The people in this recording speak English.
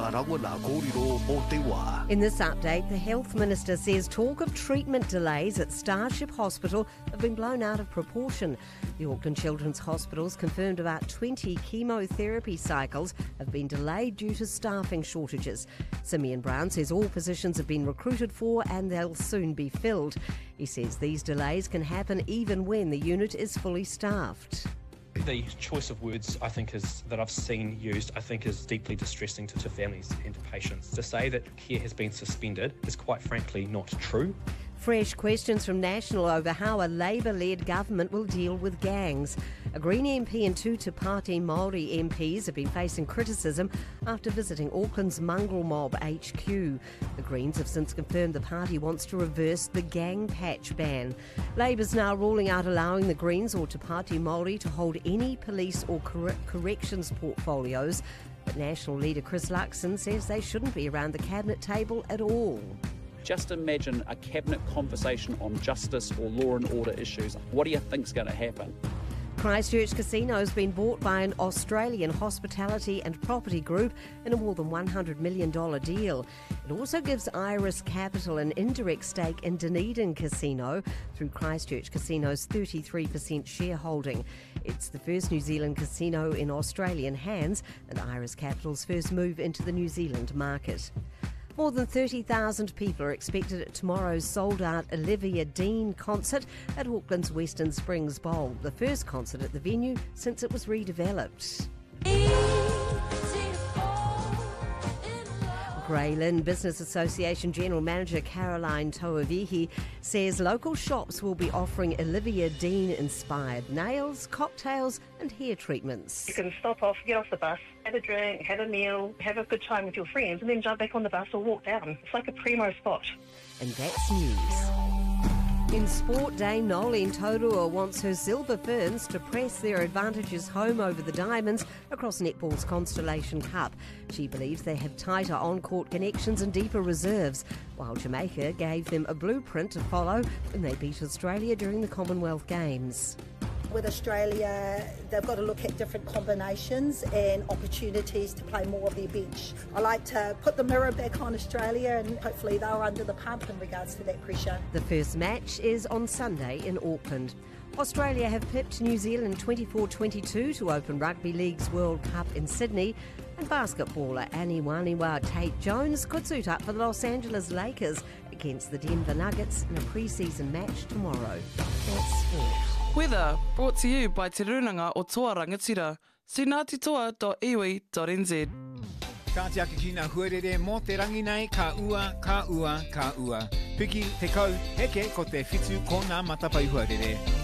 ngā rangona kōrero o te wā. In this update, the Health Minister says talk of treatment delays at Starship Hospital have been blown out of proportion. The Auckland Children's Hospital's confirmed about 20 chemotherapy cycles have been delayed due to staffing shortages. Simeon Brown says all positions have been recruited for and they'll soon be filled. He says these delays can happen even when the unit is fully staffed. The choice of words that I've seen used is deeply distressing to families and to patients. To say that care has been suspended is quite frankly not true. Fresh questions from National over how a Labour-led government will deal with gangs. A Green MP and two Te Pāti Māori MPs have been facing criticism after visiting Auckland's Mongrel Mob HQ. The Greens have since confirmed the party wants to reverse the gang patch ban. Labour's now ruling out allowing the Greens or Te Pāti Māori to hold any police or corrections portfolios. But National leader Chris Luxon says they shouldn't be around the cabinet table at all. Just imagine a cabinet conversation on justice or law and order issues. What do you think's going to happen? Christchurch Casino has been bought by an Australian hospitality and property group in a more than $100 million deal. It also gives Iris Capital an indirect stake in Dunedin Casino through Christchurch Casino's 33% shareholding. It's the first New Zealand casino in Australian hands and Iris Capital's first move into the New Zealand market. More than 30,000 people are expected at tomorrow's sold-out Olivia Dean concert at Auckland's Western Springs Bowl, the first concert at the venue since it was redeveloped. Grayland Business Association General Manager Caroline Toavihi says local shops will be offering Olivia Dean-inspired nails, cocktails and hair treatments. You can stop off, get off the bus, have a drink, have a meal, have a good time with your friends and then jump back on the bus or walk down. It's like a primo spot. And that's news. In sport, Dame Nolene Taurua wants her Silver Ferns to press their advantages home over the Diamonds across netball's Constellation Cup. She believes they have tighter on-court connections and deeper reserves, while Jamaica gave them a blueprint to follow when they beat Australia during the Commonwealth Games. With Australia, they've got to look at different combinations and opportunities to play more of their bench. I like to put the mirror back on Australia and hopefully they're under the pump in regards to that pressure. The first match is on Sunday in Auckland. Australia have pipped New Zealand 24-22 to open Rugby League's World Cup in Sydney. And basketballer Aniwaniwa Tate Jones could suit up for the Los Angeles Lakers against the Denver Nuggets in a pre-season match tomorrow. That's sport. Weather brought to you by Te Runanga o Toa Rangatira. See ngātitoa.iwi.nz. Ka te ake ki ngā huarere mō te rangi nei, ka ua, ka ua, ka ua. Piki te kau, heke ko te whitu ko ngā matapai huarere.